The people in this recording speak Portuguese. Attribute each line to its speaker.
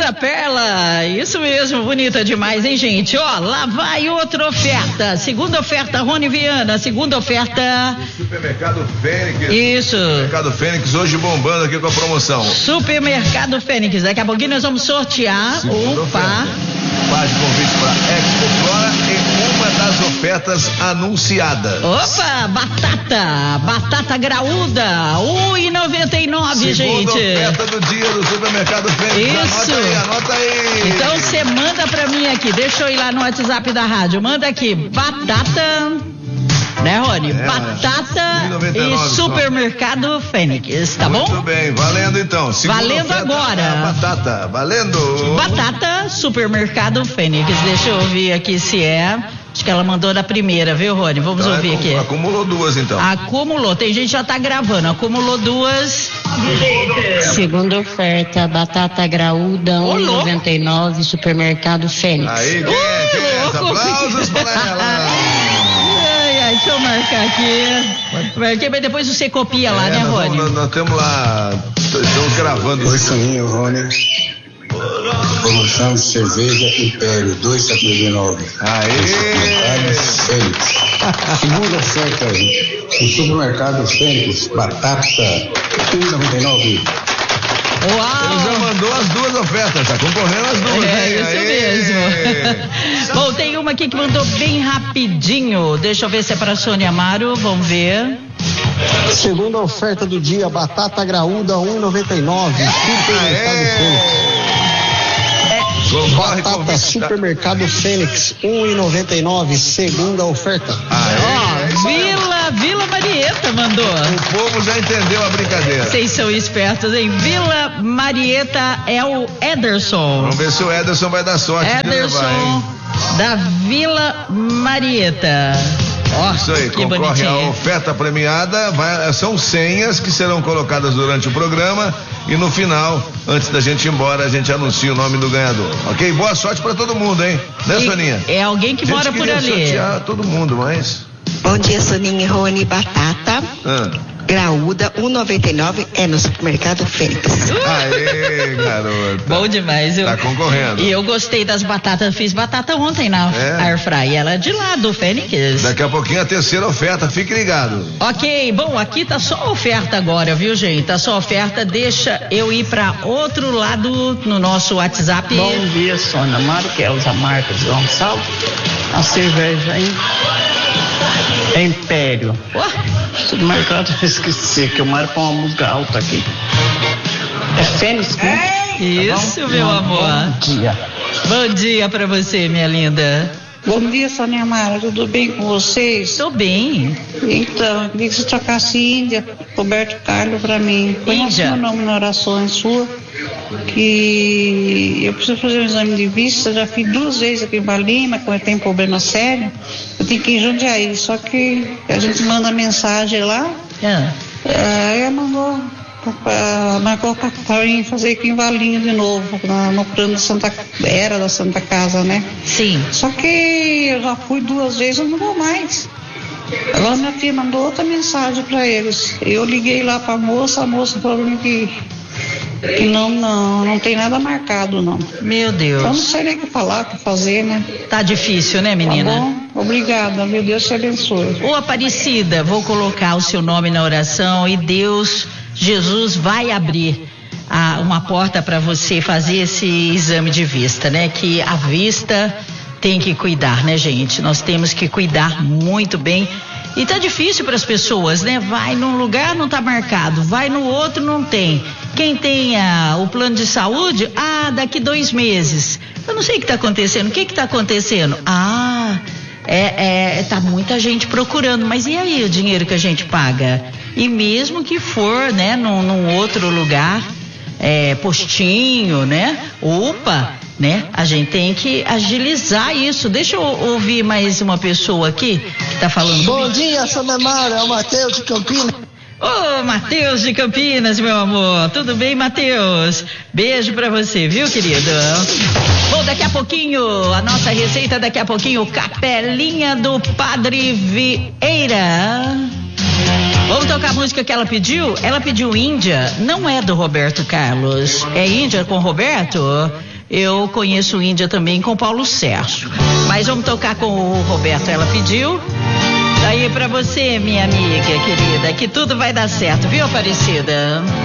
Speaker 1: Linda Perla, isso mesmo, bonita demais, hein, gente? Ó, lá vai outra oferta. Segunda oferta, Rony Viana. Segunda oferta.
Speaker 2: Supermercado Fênix.
Speaker 1: Isso.
Speaker 2: Supermercado Fênix hoje bombando aqui com a promoção.
Speaker 1: Supermercado Fênix. Daqui a pouquinho nós vamos sortear um par.
Speaker 2: Par de convite para Expo Flora e uma das ofertas anunciadas.
Speaker 1: Opa, batata graúda, R$1,99, gente.
Speaker 2: Segunda oferta do dia do Supermercado Fênix.
Speaker 1: Isso.
Speaker 2: Anota aí.
Speaker 1: Então você manda pra mim aqui, deixa eu ir lá no WhatsApp da rádio, manda aqui, batata, né, Rony? Batata e Supermercado Fênix, tá bom?
Speaker 2: Muito bem, valendo então.
Speaker 1: Valendo agora.
Speaker 2: Batata, valendo.
Speaker 1: Batata, Supermercado Fênix, deixa eu ouvir aqui se é. Acho que ela mandou da primeira, viu, Rony? Vamos então, ouvir aqui.
Speaker 2: Acumulou duas, então.
Speaker 1: Acumulou, tem gente que já tá gravando. Acumulou duas.
Speaker 3: Segunda oferta, batata graúda, R$1,99, Supermercado Fênix.
Speaker 2: Aí, quem é? Aplausos para ela.
Speaker 1: Deixa eu marcar aqui. Marquei, mas depois você copia lá, né, Rony?
Speaker 2: Nós temos lá. Estamos gravando.
Speaker 4: Oi, Soninho, Rony. Promoção de cerveja Império, R$2,79.
Speaker 2: Aê!
Speaker 4: Fênix. Segunda oferta no Supermercado Fênix, batata R$1,99.
Speaker 1: Uau!
Speaker 2: Ele já mandou as duas ofertas, tá concorrendo as duas.
Speaker 1: Isso mesmo. Bom, tem uma aqui que mandou bem rapidinho. Deixa eu ver se é pra Sônia Amaro, vamos ver.
Speaker 5: Segunda oferta do dia, batata graúda R$1,99. Supermercado Fênix. Batata Supermercado Fênix, R$1,99, segunda oferta.
Speaker 1: Vila Marieta mandou.
Speaker 2: O povo já entendeu a brincadeira.
Speaker 1: Vocês são espertos, hein? Vila Marieta é o Ederson.
Speaker 2: Vamos ver se o Ederson vai dar sorte.
Speaker 1: Ederson da Vila Marieta.
Speaker 2: Isso aí, concorre bonitinho. A oferta premiada, são senhas que serão colocadas durante o programa e no final, antes da gente ir embora, a gente anuncia o nome do ganhador, ok? Boa sorte pra todo mundo, hein? Né, Soninha?
Speaker 1: É alguém que mora por ali.
Speaker 2: Sortear todo mundo, mas...
Speaker 6: Bom dia, Soninha e Rony. Batata graúda, R$1,99 é no Supermercado Fênix.
Speaker 2: Aê, garota.
Speaker 1: Bom demais.
Speaker 2: Tá concorrendo.
Speaker 1: E eu gostei das batatas, fiz batata ontem na Airfry, ela é de lá do Fênix.
Speaker 2: Daqui a pouquinho a terceira oferta, fique ligado.
Speaker 1: Ok, bom, aqui tá só oferta agora, viu, gente? Tá só oferta, deixa eu ir pra outro lado no nosso WhatsApp.
Speaker 7: Bom dia, Sônia Amaro, que é a marca de Gonçalves. A cerveja é Império. Supermercado, eu esqueci que eu marco uma música alta aqui. É Fênix, né?
Speaker 1: Isso, tá, meu amor.
Speaker 7: Bom dia.
Speaker 1: Bom dia pra você, minha linda.
Speaker 7: Bom dia, Sônia Amaro, tudo bem com vocês?
Speaker 1: Tô bem.
Speaker 7: Então, eu queria que você trocasse Índia, Roberto Carlos pra mim. Conhece meu nome na oração sua, que eu preciso fazer um exame de vista, já fiz 2 vezes aqui em Valima, quando eu tenho problema sério, eu tenho que ir em Jundiaí, só que a gente manda mensagem lá, aí marcou para mim fazer aqui em Valinho de novo, no plano da Santa Casa, né?
Speaker 1: Sim.
Speaker 7: Só que eu já fui 2 vezes, eu não vou mais. Agora minha filha mandou outra mensagem para eles. Eu liguei lá para a moça falou que não tem nada marcado, não.
Speaker 1: Meu Deus.
Speaker 7: Eu não sei nem o que falar, o que fazer, né?
Speaker 1: Tá difícil, né, menina?
Speaker 7: Tá bom? Obrigada, meu Deus te abençoe.
Speaker 1: Ô, Aparecida, vou colocar o seu nome na oração e Jesus vai abrir uma porta para você fazer esse exame de vista, né? Que a vista tem que cuidar, né, gente? Nós temos que cuidar muito bem. E tá difícil para as pessoas, né? Vai num lugar, não tá marcado, vai no outro, não tem. Quem tem o plano de saúde, daqui 2 meses. Eu não sei o que tá acontecendo. O que tá acontecendo? Tá muita gente procurando, mas e aí o dinheiro que a gente paga? E mesmo que for, né, num outro lugar, postinho, né? Né? A gente tem que agilizar isso. Deixa eu ouvir mais uma pessoa aqui que tá falando.
Speaker 5: Bom dia, Sônia Amaro, é o Matheus de Campinas.
Speaker 1: Ô, Matheus de Campinas, meu amor. Tudo bem, Matheus? Beijo pra você, viu, querido? Bom, daqui a pouquinho, a nossa receita, daqui a pouquinho, Capelinha do Padre Vieira. Vamos tocar a música que ela pediu? Ela pediu Índia, não é do Roberto Carlos. É Índia com Roberto? Eu conheço Índia também com Paulo Sérgio. Mas vamos tocar com o Roberto, ela pediu. Aí pra você, minha amiga querida, que tudo vai dar certo, viu, Aparecida?